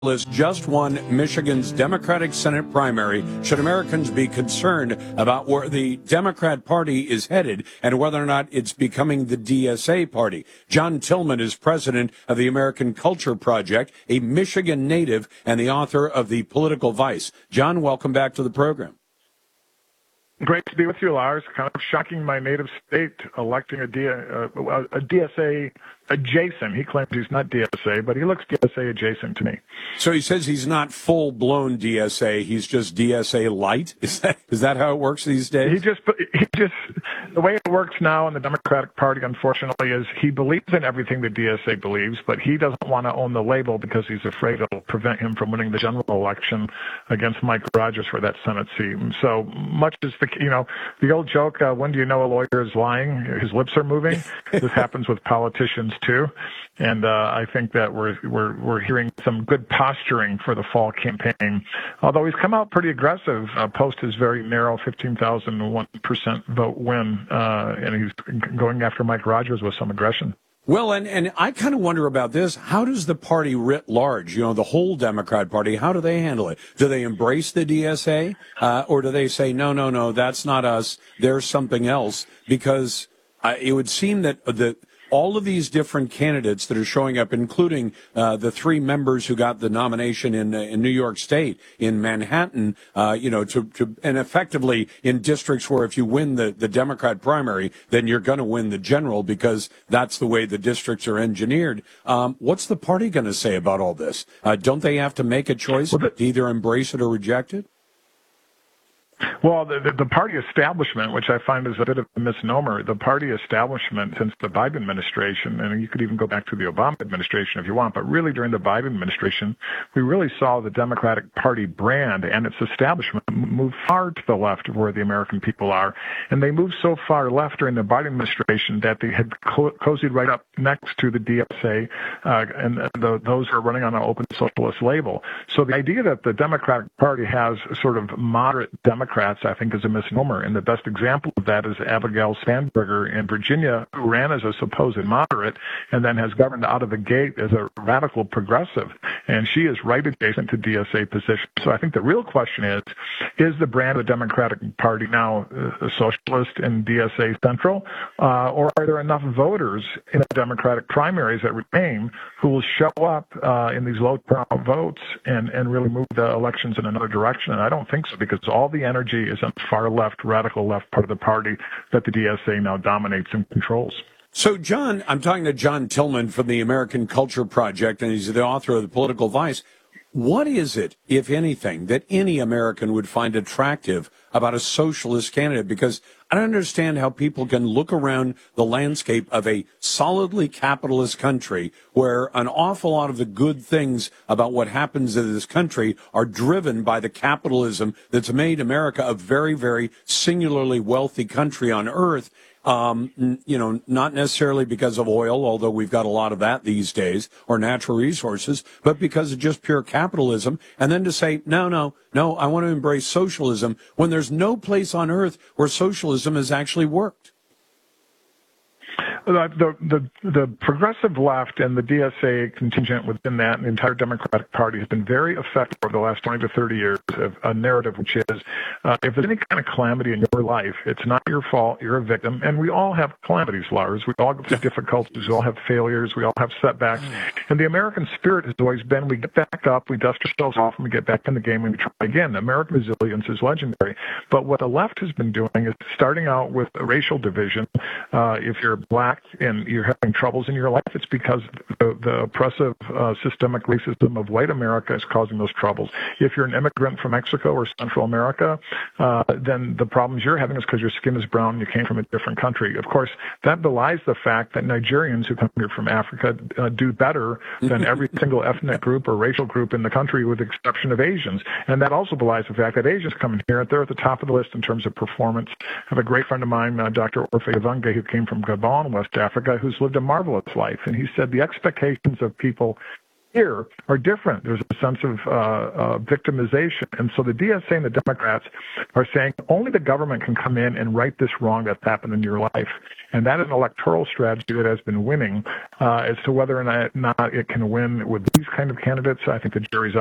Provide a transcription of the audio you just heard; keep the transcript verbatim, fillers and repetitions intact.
Has just won Michigan's Democratic Senate primary. Should Americans be concerned about where the Democrat Party is headed and whether or not it's becoming the D S A party? John Tillman is president of the American Culture Project, a Michigan native and the author of The Political Vice. John, welcome back to the program. Great to be with you, Lars. Kind of shocking my native state electing a, D, uh, a D S A adjacent. He claims he's not D S A, but he looks D S A adjacent to me. So he says he's not full-blown D S A. He's just D S A light. Is that is that how it works these days? He just he just the way it works now in the Democratic Party, unfortunately, is he believes in everything the D S A believes, but he doesn't want to own the label because he's afraid it'll prevent him from winning the general election against Mike Rogers for that Senate seat. And so much as the you know the old joke, uh, when do you know a lawyer is lying? His lips are moving. This happens with politicians too, and uh, I think that we're we're we're hearing some good posturing for the fall campaign. Although he's come out pretty aggressive uh, post his very narrow fifteen thousand one percent vote win, uh, and he's going after Mike Rogers with some aggression. Well, and, and I kind of wonder about this. How does the party writ large, you know, the whole Democrat Party, how do they handle it? Do they embrace the D S A? Uh, or do they say, no, no, no, that's not us. There's something else? Because uh, it would seem that the all of these different candidates that are showing up, including uh, the three members who got the nomination in uh, in New York State, in Manhattan, uh, you know, to, to and effectively in districts where if you win the, the Democrat primary, then you're going to win the general because that's the way the districts are engineered. Um, what's the party going to say about all this? Uh, don't they have to make a choice to either embrace it or reject it? Well, the, the, the party establishment, which I find is a bit of a misnomer, the party establishment since the Biden administration, and you could even go back to the Obama administration if you want, but really during the Biden administration, we really saw the Democratic Party brand and its establishment move far to the left of where the American people are. And they moved so far left during the Biden administration that they had co- cozied right up next to the D S A uh, and the, those who are running on an open socialist label. So the idea that the Democratic Party has sort of moderate Democrats I think is a misnomer, and the best example of that is Abigail Spanberger in Virginia, who ran as a supposed moderate and then has governed out of the gate as a radical progressive, and she is right adjacent to D S A position. So I think the real question is, is the brand of the Democratic Party now uh, socialist and D S A central, uh, or are there enough voters in the Democratic primaries that remain who will show up uh, in these low turnout votes and, and really move the elections in another direction? And I don't think so, because all the energy is on the far left, radical left part of the party that the D S A now dominates and controls. So, John, I'm talking to John Tillman from the American Culture Project, and he's the author of The Political Vice. What is it, if anything, that any American would find attractive about a socialist candidate? Because I don't understand how people can look around the landscape of a solidly capitalist country where an awful lot of the good things about what happens in this country are driven by the capitalism that's made America a very, very singularly wealthy country on earth. Um, you know, not necessarily because of oil, although we've got a lot of that these days, or natural resources, but because of just pure capitalism. And then to say, no, no, no, I want to embrace socialism when there's no place on earth where socialism has actually worked. The, the the progressive left and the D S A contingent within that, and the entire Democratic Party, has been very effective over the last twenty to thirty years of a narrative which is, uh, if there's any kind of calamity in your life, it's not your fault, you're a victim. And we all have calamities, Lars. We all go through difficulties. We all have failures. We all have setbacks. And the American spirit has always been, we get back up, we dust ourselves off, and we get back in the game and we try again. American resilience is legendary. But what the left has been doing is starting out with a racial division. Uh, if you're black and you're having troubles in your life, it's because the, the oppressive uh, systemic racism of white America is causing those troubles. If you're an immigrant from Mexico or Central America, uh, then the problems you're having is because your skin is brown and you came from a different country. Of course, that belies the fact that Nigerians who come here from Africa uh, do better than every single ethnic group or racial group in the country, with the exception of Asians. And that also belies the fact that Asians come in here, they're at the top of the list in terms of performance. I have a great friend of mine, uh, Doctor Orphe Evange, who came from Gabon, West Africa, who's lived a marvelous life. And he said the expectations of people here are different. There's a sense of uh, uh, victimization. And so the D S A and the Democrats are saying only the government can come in and right this wrong that's happened in your life. And that is an electoral strategy that has been winning. Uh, as to whether or not, not it can win with these kind of candidates, I think the jury's